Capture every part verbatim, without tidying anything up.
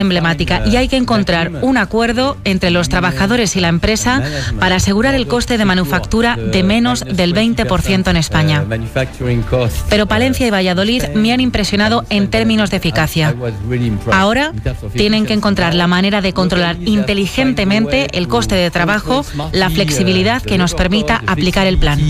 emblemática y hay que encontrar un acuerdo entre los trabajadores y la empresa para asegurar el coste de manufactura de menos del veinte por ciento en España. Pero Palencia y Valladolid me han impresionado en términos de eficacia. Ahora tienen que encontrar la manera de controlar inteligentemente el coste de trabajo, la flexibilidad que nos permita aplicar el plan.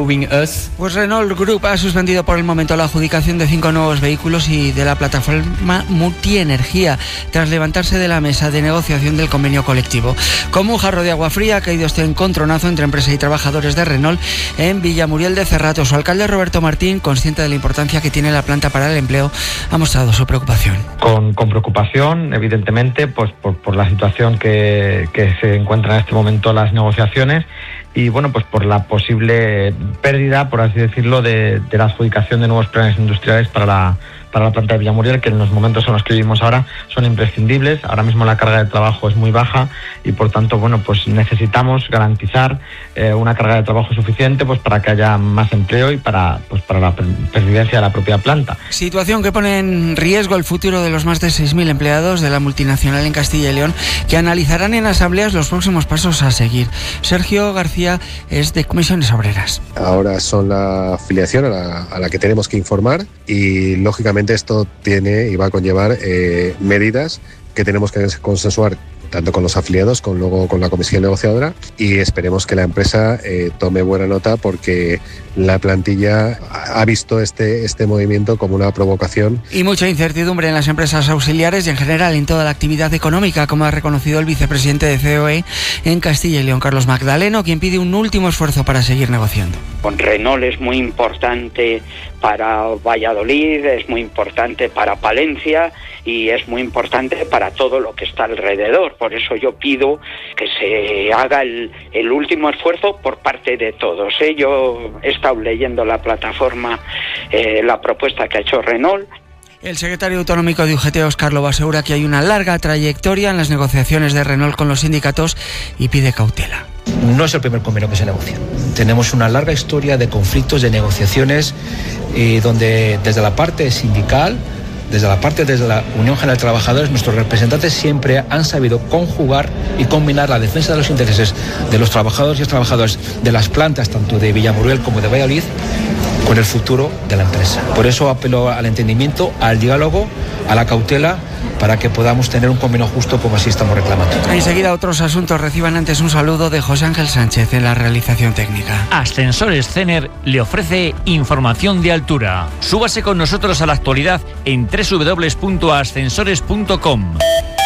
Pues Renault Group ha suspendido por el momento la adjudicación de cinco nuevos vehículos y de la plataforma multienergía tras levantarse de la mesa de negociación del convenio colectivo. Como un jarro de agua fría ha caído este encontronazo entre empresa y trabajadores de Renault en Villamuriel de Cerrato. Su alcalde Roberto Martín, consciente de la importancia que tiene la planta para el empleo, ha mostrado su preocupación. Con, con preocupación, evidentemente, pues por, por la situación que, que se encuentra en este momento las negociaciones y bueno, pues por la posible pérdida, por así decirlo, de, de la adjudicación de nuevos planes industriales para la para la planta de Villamuriel, que en los momentos en los que vivimos ahora son imprescindibles. Ahora mismo la carga de trabajo es muy baja y por tanto, bueno, pues necesitamos garantizar eh, una carga de trabajo suficiente pues para que haya más empleo y para pues para la pervivencia de la propia planta. Situación que pone en riesgo el futuro de los más de seis mil empleados de la multinacional en Castilla y León, que analizarán en asambleas los próximos pasos a seguir. Sergio García es de Comisiones Obreras. Ahora son la afiliación a la, a la que tenemos que informar y lógicamente esto tiene y va a conllevar eh, medidas que tenemos que consensuar tanto con los afiliados como luego con la comisión negociadora y esperemos que la empresa eh, tome buena nota porque la plantilla ha visto este, este movimiento como una provocación. Y mucha incertidumbre en las empresas auxiliares y en general en toda la actividad económica, como ha reconocido el vicepresidente de C O E en Castilla y León, Carlos Magdaleno, quien pide un último esfuerzo para seguir negociando. Con Renault es muy importante para Valladolid, es muy importante para Palencia y es muy importante para todo lo que está alrededor. Por eso yo pido que se haga el, el último esfuerzo por parte de todos, ¿eh? Yo he estado leyendo la plataforma, eh, la propuesta que ha hecho Renault. El secretario autonómico de U G T, Óscar Lobo, asegura que hay una larga trayectoria en las negociaciones de Renault con los sindicatos y pide cautela. No es el primer convenio que se negocia. Tenemos una larga historia de conflictos, de negociaciones, eh, donde desde la parte sindical, desde la parte desde la Unión General de Trabajadores, nuestros representantes siempre han sabido conjugar y combinar la defensa de los intereses de los trabajadores y las trabajadoras de las plantas, tanto de Villamuriel como de Valladolid, con el futuro de la empresa. Por eso apelo al entendimiento, al diálogo, a la cautela, para que podamos tener un convenio justo como así estamos reclamando. Enseguida otros asuntos. Reciban antes un saludo de José Ángel Sánchez en la realización técnica. Ascensores Cener le ofrece información de altura. Súbase con nosotros a la actualidad en doble u doble u doble u punto ascensores punto com.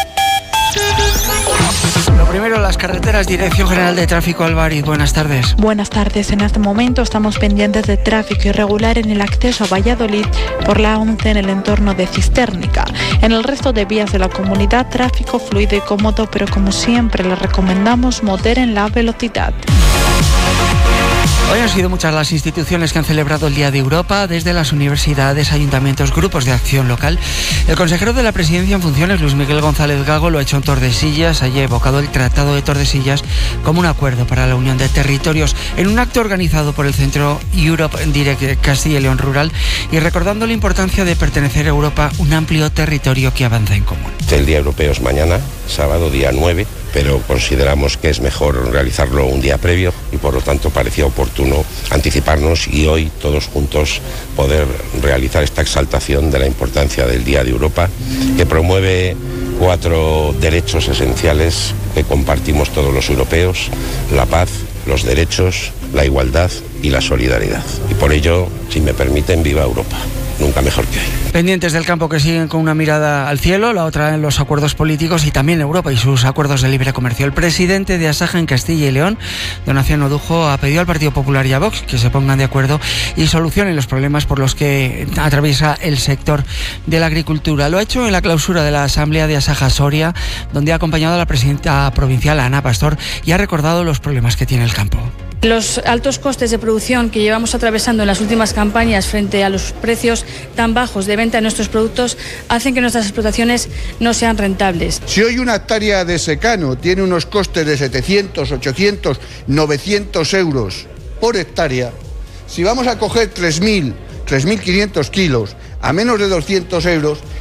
Lo primero, las carreteras. Dirección General de Tráfico, Álvarez, buenas tardes. Buenas tardes. En este momento estamos pendientes de tráfico irregular en el acceso a Valladolid por la once en el entorno de Cistérnica. En el resto de vías de la comunidad, tráfico fluido y cómodo, pero como siempre les recomendamos moderen la velocidad. Hoy han sido muchas las instituciones que han celebrado el Día de Europa, desde las universidades, ayuntamientos, grupos de acción local. El consejero de la Presidencia en funciones, Luis Miguel González Gago, lo ha hecho en Tordesillas. Haya evocado el Tratado de Tordesillas como un acuerdo para la unión de territorios en un acto organizado por el Centro Europe Direct Castilla y León Rural y recordando la importancia de pertenecer a Europa, un amplio territorio que avanza en común. El Día Europeo es mañana, sábado día nueve, pero consideramos que es mejor realizarlo un día previo y por lo tanto parecía oportuno anticiparnos y hoy todos juntos poder realizar esta exaltación de la importancia del Día de Europa, que promueve cuatro derechos esenciales que compartimos todos los europeos: la paz, los derechos, la igualdad y la solidaridad. Y por ello, si me permiten, viva Europa. Nunca mejor que hoy. Pendientes del campo, que siguen con una mirada al cielo, la otra en los acuerdos políticos y también Europa y sus acuerdos de libre comercio. El presidente de Asaja en Castilla y León, Donación Odujo, ha pedido al Partido Popular y a Vox que se pongan de acuerdo y solucionen los problemas por los que atraviesa el sector de la agricultura. Lo ha hecho en la clausura de la Asamblea de Asaja Soria, donde ha acompañado a la presidenta provincial, Ana Pastor, y ha recordado los problemas que tiene el campo. Los altos costes de producción que llevamos atravesando en las últimas campañas frente a los precios tan bajos de venta de nuestros productos hacen que nuestras explotaciones no sean rentables. Si hoy una hectárea de secano tiene unos costes de setecientos, ochocientos, novecientos euros por hectárea, si vamos a coger tres mil, tres mil quinientos kilos a menos de doscientos euros,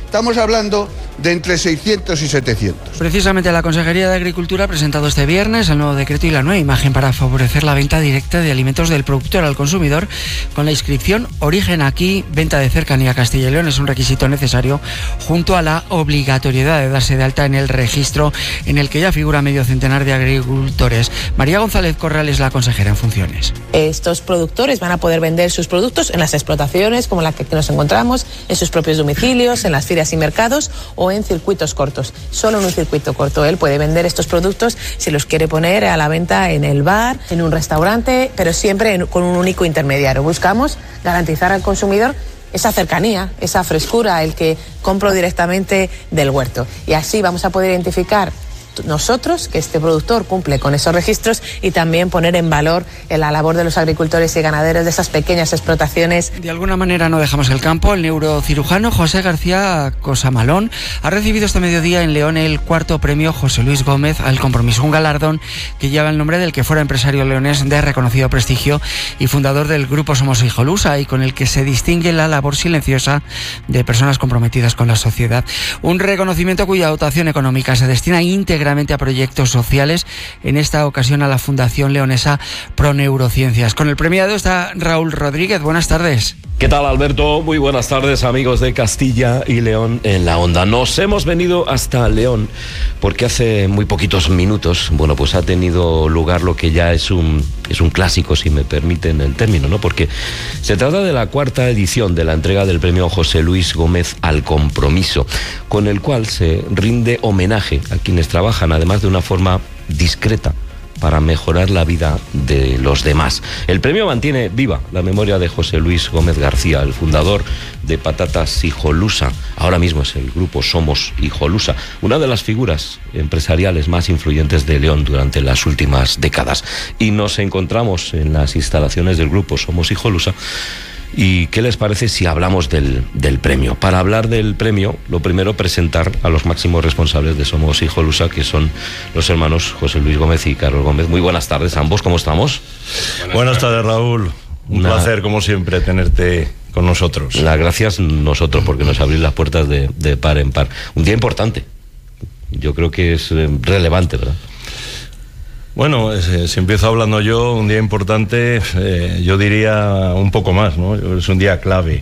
estamos hablando de entre seiscientos y setecientos. Precisamente la Consejería de Agricultura ha presentado este viernes el nuevo decreto y la nueva imagen para favorecer la venta directa de alimentos del productor al consumidor con la inscripción Origen Aquí, venta de cercanía a Castilla y León. Es un requisito necesario junto a la obligatoriedad de darse de alta en el registro en el que ya figura medio centenar de agricultores. María González Corral es la consejera en funciones. Estos productores van a poder vender sus productos en las explotaciones como la que nos encontramos, en sus propios domicilios, en las ferias y mercados o en circuitos cortos. Solo en un circuito corto él puede vender estos productos si los quiere poner a la venta en el bar, en un restaurante, pero siempre en, con un único intermediario. Buscamos garantizar al consumidor esa cercanía, esa frescura, el que compro directamente del huerto. Y así vamos a poder identificar nosotros que este productor cumple con esos registros y también poner en valor la labor de los agricultores y ganaderos de esas pequeñas explotaciones. De alguna manera no dejamos el campo. El neurocirujano José García Cosamalón ha recibido este mediodía en León el cuarto premio José Luis Gómez al compromiso, un galardón que lleva el nombre del que fuera empresario leonés de reconocido prestigio y fundador del grupo Somos Hijolusa, y con el que se distingue la labor silenciosa de personas comprometidas con la sociedad. Un reconocimiento cuya dotación económica se destina íntegramente a proyectos sociales, en esta ocasión a la Fundación Leonesa Pro Neurociencias. Con el premiado está Raúl Rodríguez. Buenas tardes. ¿Qué tal, Alberto? Muy buenas tardes, amigos de Castilla y León en la Onda. Nos hemos venido hasta León porque hace muy poquitos minutos, bueno, pues ha tenido lugar lo que ya es un, es un clásico, si me permiten el término, ¿no? Porque se trata de la cuarta edición de la entrega del premio José Luis Gómez al compromiso, con el cual se rinde homenaje a quienes trabajan, además de una forma discreta, para mejorar la vida de los demás. El premio mantiene viva la memoria de José Luis Gómez García, el fundador de Patatas Hijolusa. Ahora mismo es el grupo Somos Hijolusa, una de las figuras empresariales más influyentes de León durante las últimas décadas. Y nos encontramos en las instalaciones del grupo Somos Hijolusa. ¿Y qué les parece si hablamos del, del premio? Para hablar del premio, lo primero, presentar a los máximos responsables de Somos Hijolusa, que son los hermanos José Luis Gómez y Carlos Gómez. Muy buenas tardes a ambos, ¿cómo estamos? Buenas, buenas tardes, Raúl. Un Una... placer, como siempre, tenerte con nosotros. Las gracias nosotros, porque nos abrís las puertas de, de par en par. Un día importante. Yo creo que es relevante, ¿verdad? Bueno, eh, si empiezo hablando yo, un día importante, eh, yo diría un poco más, ¿no? Es un día clave.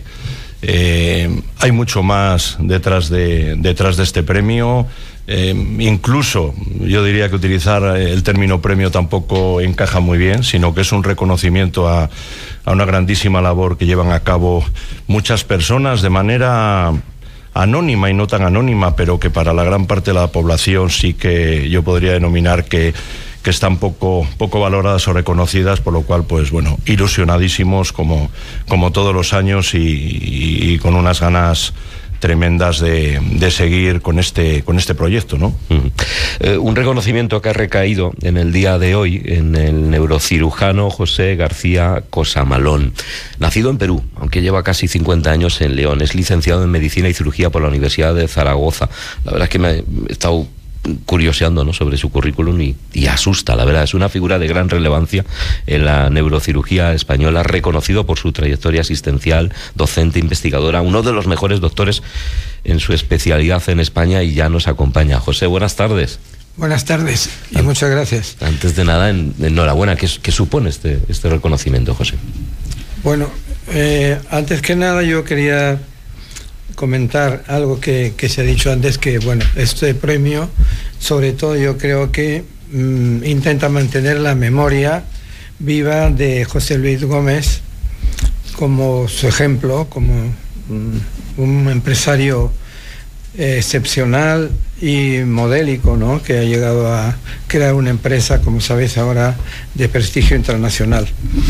Eh, hay mucho más detrás de, detrás de este premio. Eh, incluso yo diría que utilizar el término premio tampoco encaja muy bien, sino que es un reconocimiento a, a una grandísima labor que llevan a cabo muchas personas de manera anónima y no tan anónima, pero que para la gran parte de la población sí que yo podría denominar que que están poco, poco valoradas o reconocidas, por lo cual, pues bueno, ilusionadísimos como, como todos los años y, y, y con unas ganas tremendas de, de seguir con este, con este proyecto, ¿no? Uh-huh. Eh, un reconocimiento que ha recaído en el día de hoy en el neurocirujano José García Cosamalón. Nacido en Perú, aunque lleva casi cincuenta años en León, es licenciado en Medicina y Cirugía por la Universidad de Zaragoza. La verdad es que me he estado curioseando, ¿no?, sobre su currículum y, y asusta, la verdad. Es una figura de gran relevancia en la neurocirugía española, reconocido por su trayectoria asistencial, docente, investigadora, uno de los mejores doctores en su especialidad en España, y ya nos acompaña. José, buenas tardes. Buenas tardes y muchas gracias. Antes de nada, en, enhorabuena. ¿Qué, qué supone este, este reconocimiento, José? Bueno, eh, antes que nada yo quería comentar algo que, que se ha dicho antes, que bueno, este premio, sobre todo yo creo que mmm, intenta mantener la memoria viva de José Luis Gómez como su ejemplo, como mmm, un empresario eh, excepcional y modélico, ¿no?, que ha llegado a crear una empresa, como sabéis ahora, de prestigio internacional.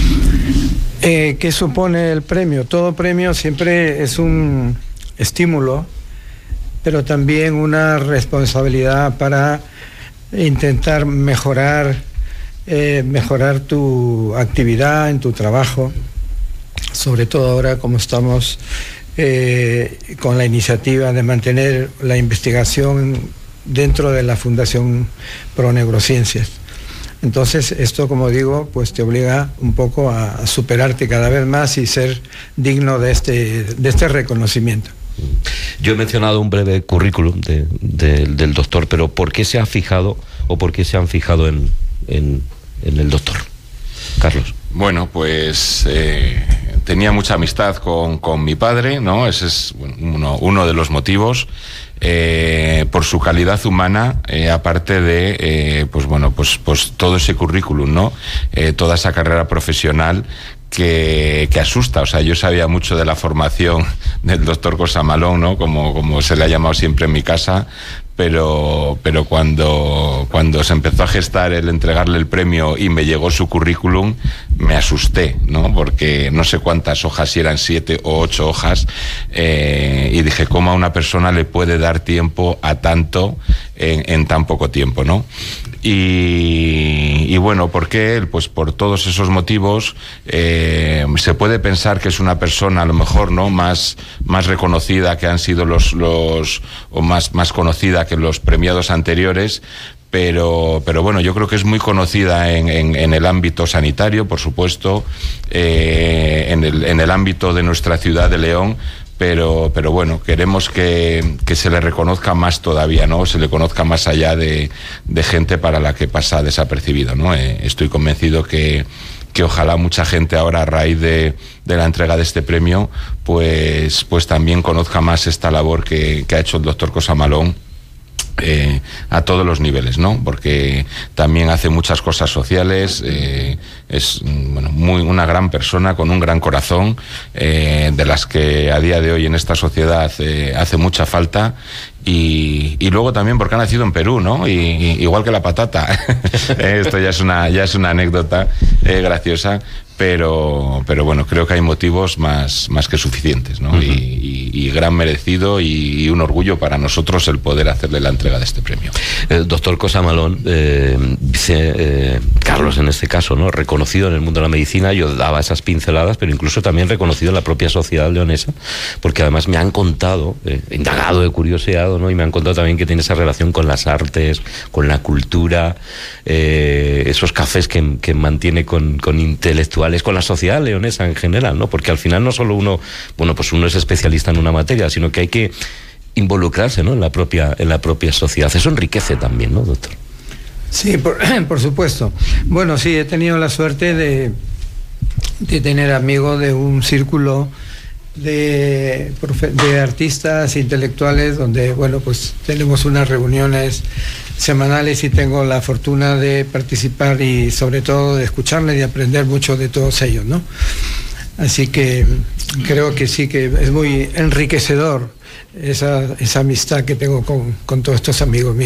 Eh, ¿Qué supone el premio? Todo premio siempre es un estímulo, pero también una responsabilidad para intentar mejorar, eh, mejorar tu actividad en tu trabajo, sobre todo ahora como estamos eh, con la iniciativa de mantener la investigación dentro de la Fundación Pro Neurociencias. Entonces esto, como digo, pues te obliga un poco a superarte cada vez más y ser digno de este, de este reconocimiento. Yo he mencionado un breve currículum de, de, del doctor, pero ¿por qué se ha fijado o por qué se han fijado en, en, en el doctor? Carlos. Bueno, pues eh, tenía mucha amistad con, con mi padre, ¿no? Ese es bueno, uno, uno de los motivos. Eh, por su calidad humana, eh, aparte de, eh, pues bueno, pues, pues todo ese currículum, ¿no? Eh, toda esa carrera profesional que, que asusta. O sea, yo sabía mucho de la formación del doctor Cosamalón, ¿no? Como, como se le ha llamado siempre en mi casa. Pero, pero cuando, cuando se empezó a gestar el entregarle el premio y me llegó su currículum, me asusté, ¿no? Porque no sé cuántas hojas, si eran siete o ocho hojas, eh, y dije, ¿cómo a una persona le puede dar tiempo a tanto en, en tan poco tiempo, ¿no? Y, y bueno, ¿por qué él? Pues por todos esos motivos. Eh, se puede pensar que es una persona a lo mejor, ¿no? más, más reconocida que han sido los, los o más, más conocida que los premiados anteriores, pero, pero bueno, yo creo que es muy conocida en, en, en el ámbito sanitario, por supuesto, eh, en, el, en el ámbito de nuestra ciudad de León. Pero, pero bueno, queremos que, que se le reconozca más todavía, ¿no? Se le conozca más allá de, de gente para la que pasa desapercibido, ¿no? Eh, estoy convencido que, que ojalá mucha gente ahora, a raíz de, de la entrega de este premio, pues, pues también conozca más esta labor que, que ha hecho el doctor Cosamalón. Eh, a todos los niveles, ¿no? Porque también hace muchas cosas sociales, eh, es bueno, muy, una gran persona con un gran corazón, eh, de las que a día de hoy en esta sociedad eh, hace mucha falta. Y, y luego también porque ha nacido en Perú, ¿no? Y, y, igual que la patata. Esto ya es una, ya es una anécdota eh, graciosa, pero, pero bueno, creo que hay motivos más, más que suficientes, ¿no? Uh-huh. y, y, y gran merecido y, y un orgullo para nosotros el poder hacerle la entrega de este premio. El doctor Cosamalón, eh, dice eh, Carlos en este caso, ¿no? Reconocido en el mundo de la medicina, yo daba esas pinceladas, pero incluso también reconocido en la propia sociedad leonesa, porque además me han contado, eh, indagado de curiosidad, ¿no? Y me han contado también que tiene esa relación con las artes, con la cultura, eh, esos cafés que, que mantiene con, con intelectuales, con la sociedad leonesa en general, ¿no? Porque al final no solo uno, bueno, pues uno es especialista en una materia, sino que hay que involucrarse, ¿no? En la propia, en la propia sociedad. Eso enriquece también, ¿no, doctor? Sí, por, por supuesto. Bueno, sí, he tenido la suerte de, de tener amigos de un círculo de, de artistas intelectuales donde, bueno, pues tenemos unas reuniones semanales y tengo la fortuna de participar y sobre todo de escucharles y aprender mucho de todos ellos, ¿no? Así que creo que sí que es muy enriquecedor esa, esa amistad que tengo con, con todos estos amigos míos.